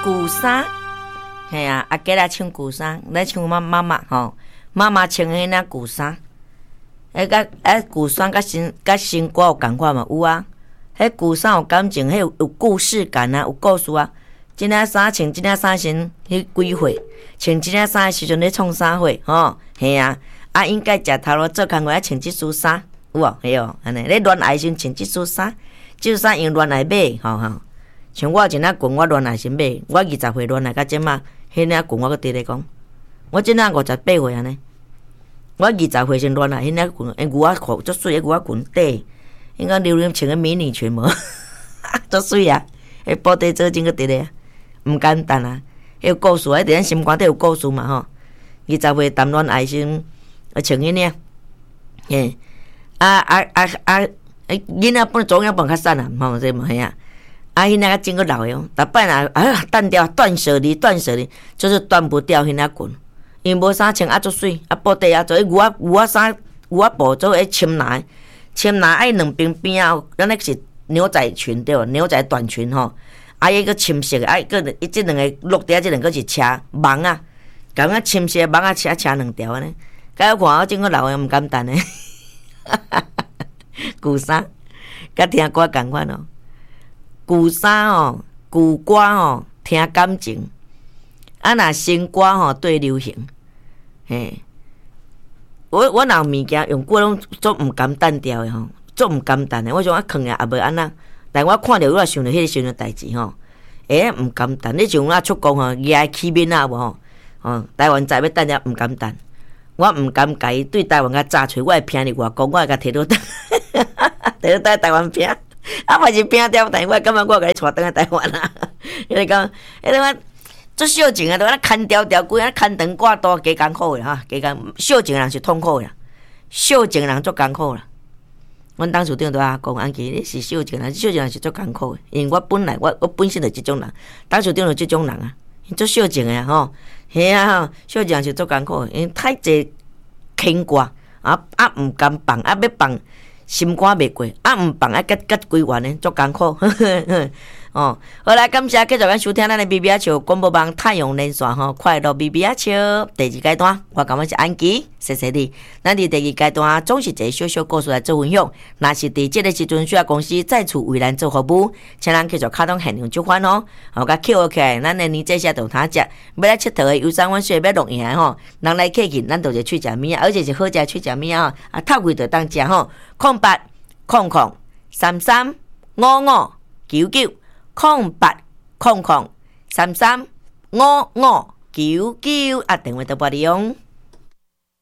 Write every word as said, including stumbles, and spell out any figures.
旧衫，嘿啊，阿姐来穿旧衫，来穿妈妈妈吼，妈妈穿迄领旧衫，迄甲迄旧衫甲新甲新歌有共款嘛？有啊，迄旧衫有感情，迄有有故事感啊，有故事啊。即领衫穿即领衫先迄几岁，穿即领衫诶时阵咧创啥货吼？嘿啊，啊应该食头路做工课啊穿即束衫，有无？嘿哦，安尼咧恋爱时穿即束衫，即束衫用恋爱买，吼吼。像我即领裙，我恋爱先买，我二十岁恋爱到即马，迄领裙我阁伫咧讲，我即领五十八岁安尼，我二十岁先恋爱迄领裙，诶，牛仔裤足水，诶牛仔裙底，应该流流穿个迷你裙无，足水啊！迄布袋做真个伫咧，毋简单啊！迄个故事啊，伫咱心肝底有故事嘛吼。二十岁谈恋爱先，啊穿迄领，嘿，啊啊啊啊！诶，囡仔本总要本较瘦啊，吼，这嘛嘿啊。啊，迄领个真个老哟，逐摆若啊断掉断舍离断舍离，就是断不掉迄领裙，因无衫穿啊足水，啊布袋啊做迄牛仔牛仔衫牛仔布做迄深蓝，深蓝爱两边边啊，咱那是牛仔裙对无？牛仔短裙吼，啊伊个深色的，啊个伊即两个落地啊，即两个是车网啊，甲个深色网啊车车两条安尼，甲我看我真个老诶，毋简单诶，旧衫，甲听歌共款哦。旧衫哦，旧歌哦，听感情；啊，若新歌吼对流行，嘿，我我若有物件用过拢做毋甘单调诶吼，做毋甘单诶。我想我囥也也无安那，但我看着我也想着迄个时阵代志吼，诶毋甘单。你像我出国吼，举起面啊无吼，吼台湾仔要等了毋甘单，我毋甘甲伊对台湾甲炸喙，我会拼伫外国，我会甲摕到摕到台台湾拼。啊，嘛是拼掉台湾，感觉我甲你带倒来台湾啊！因为讲，迄个我做小情啊，都安牵条条规，安牵长挂大，加艰苦的哈，加艰。小情人是痛苦的，小情人足艰苦啦。阮董事长都啊讲，安琪你是小情人，小情人是足艰苦的，因为我本来我我本身就即种人，董事长就即种人啊，做小情的吼，嘿啊吼，小情人是足艰苦的，因为太济牵挂啊啊，毋甘放啊，要放。心肝袂过，啊毋放啊，结结归完呢，足艰苦。哦，好来，感谢继续咱收听咱的 B B 阿笑广播网太阳连线吼，快乐 B B 阿笑第二阶段，我感觉是安琪，谢谢你。咱伫第二阶段总是一个小小故事来做分享，若是伫即个时阵需要公司再次为咱做服务，请咱继续卡通现场就款哦。好，甲扣起来，咱的年这些动他食，要来佚佗的游山玩水要录影吼，人来客去，咱就去食物，而且是好食去食物啊，啊透贵就当食吼。空八空空三三五五九九。空八空空三三五五九九啊，电话都拨你用。